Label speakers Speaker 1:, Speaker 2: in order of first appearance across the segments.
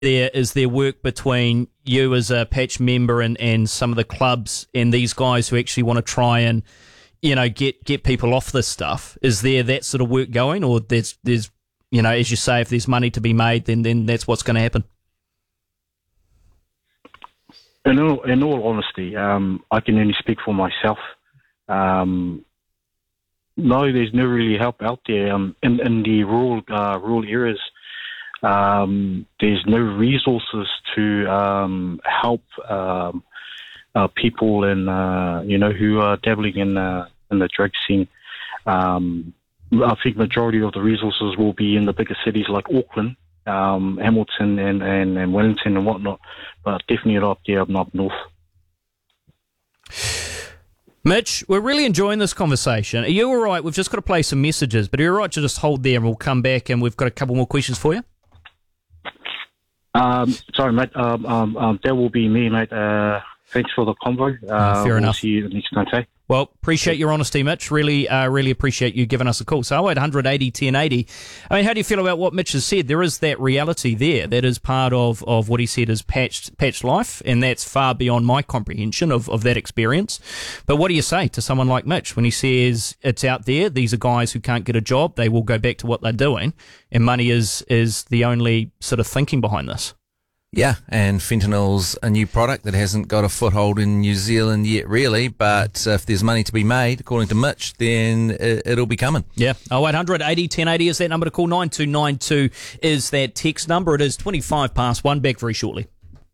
Speaker 1: there work between you as a Patch member and some of the clubs and these guys who actually want to try and, get people off this stuff? Is there that sort of work going, or there's as you say, if there's money to be made, then that's what's going to happen?
Speaker 2: In all honesty, I can only speak for myself. No, there's no really help out there. In the rural areas, there's no resources to help people who are dabbling in the drug scene. I think majority of the resources will be in the bigger cities like Auckland, Hamilton and Wellington and whatnot, but definitely not up there up north.
Speaker 1: Mitch, we're really enjoying this conversation. Are you all right? We've just got to play some messages, but are you all right to just hold there and we'll come back and we've got a couple more questions for you?
Speaker 2: Sorry, mate. That will be me, mate. Thanks for the convo.
Speaker 1: Fair enough.
Speaker 2: We'll see you next time, okay?
Speaker 1: Well, appreciate your honesty, Mitch. Really appreciate you giving us a call. So 0800 80 1080. I mean, how do you feel about what Mitch has said? There is that reality there. That is part of what he said is patched life, and that's far beyond my comprehension of that experience. But what do you say to someone like Mitch when he says it's out there, these are guys who can't get a job, they will go back to what they're doing, and money is the only sort of thinking behind this?
Speaker 3: Yeah, and fentanyl's a new product that hasn't got a foothold in New Zealand yet, really, but if there's money to be made, according to Mitch, then it'll be coming. Yeah,
Speaker 1: 0800 80 1080 is that number to call. 9292 is that text number. It is 25 past 1, back very shortly.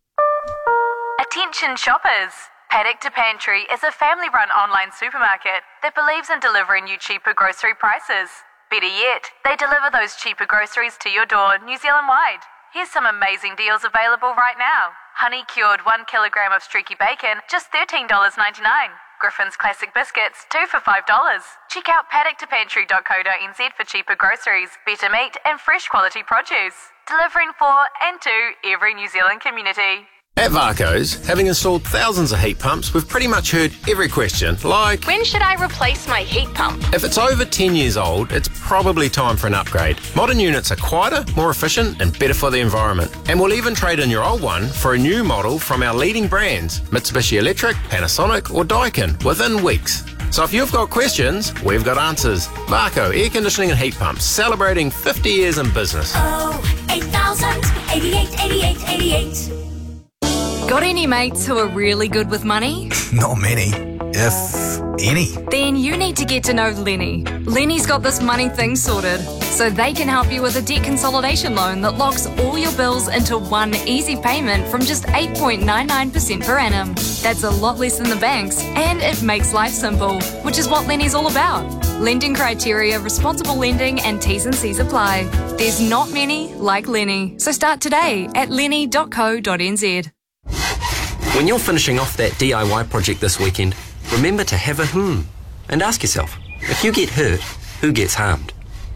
Speaker 4: Attention shoppers! Paddock to Pantry is a family-run online supermarket that believes in delivering you cheaper grocery prices. Better yet, they deliver those cheaper groceries to your door New Zealand-wide. Here's some amazing deals available right now. Honey-cured 1 kilogram of streaky bacon, just $13.99. Griffin's Classic Biscuits, 2 for $5. Check out paddocktopantry.co.nz for cheaper groceries, better meat and fresh quality produce. Delivering for and to every New Zealand community.
Speaker 5: At Varco's, having installed thousands of heat pumps, we've pretty much heard every question, like,
Speaker 6: when should I replace my heat pump?
Speaker 5: If it's over 10 years old, it's probably time for an upgrade. Modern units are quieter, more efficient and better for the environment. And we'll even trade in your old one for a new model from our leading brands, Mitsubishi Electric, Panasonic or Daikin, within weeks. So if you've got questions, we've got answers. Varco Air Conditioning and Heat Pumps, celebrating 50 years in business.
Speaker 7: Oh, 8000 88 88 88.
Speaker 6: Got any mates who are really good with money?
Speaker 8: Not many, if any.
Speaker 6: Then you need to get to know Lenny. Lenny's got this money thing sorted, so they can help you with a debt consolidation loan that locks all your bills into one easy payment from just 8.99% per annum. That's a lot less than the banks, and it makes life simple, which is what Lenny's all about. Lending criteria, responsible lending, and T's and C's apply. There's not many like Lenny, so start today at lenny.co.nz.
Speaker 9: When you're finishing off that DIY project this weekend, remember to have a and ask yourself, if you get hurt, who gets harmed?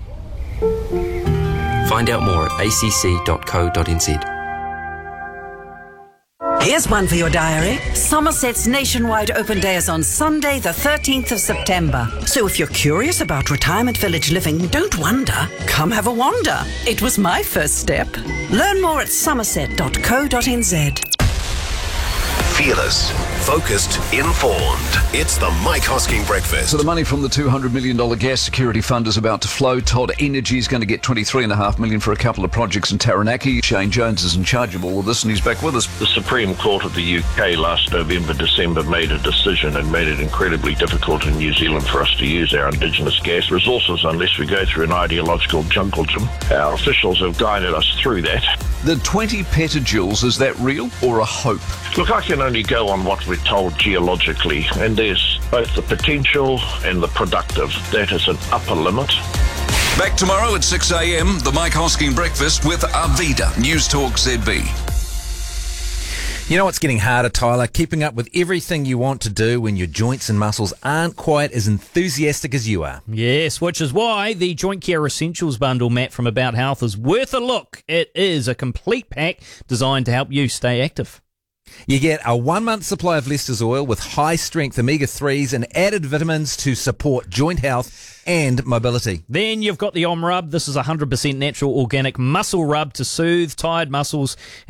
Speaker 9: Find out more at acc.co.nz.
Speaker 10: Here's one for your diary. Somerset's nationwide open day is on Sunday, the 13th of September. So if you're curious about retirement village living, don't wonder. Come have a wander. It was my first step. Learn more at somerset.co.nz.
Speaker 11: Fearless, focused, informed. It's the Mike Hosking Breakfast.
Speaker 12: So the money from the $200 million gas security fund is about to flow. Todd Energy is going to get $23.5 million for a couple of projects in Taranaki. Shane Jones is in charge of all of this, and he's back with us.
Speaker 13: The Supreme Court of the UK last November, December made a decision and made it incredibly difficult in New Zealand for us to use our indigenous gas resources unless we go through an ideological jungle gym. Our officials have guided us through that.
Speaker 12: The 20 petajoules, is that real or a hope?
Speaker 13: Look, I can only go on what we're told geologically, and there's both the potential and the productive. That is an upper limit.
Speaker 12: Back tomorrow at 6 a.m, the Mike Hosking Breakfast with Arvida, News Talk ZB.
Speaker 3: You know what's getting harder, Tyler? Keeping up with everything you want to do when your joints and muscles aren't quite as enthusiastic as you are.
Speaker 1: Yes, which is why the Joint Care Essentials bundle, Matt, from About Health is worth a look. It is a complete pack designed to help you stay active.
Speaker 3: You get a 1 month supply of Leicester's oil with high-strength omega-3s and added vitamins to support joint health and mobility.
Speaker 1: Then you've got the OMRub. This is 100% natural organic muscle rub to soothe tired muscles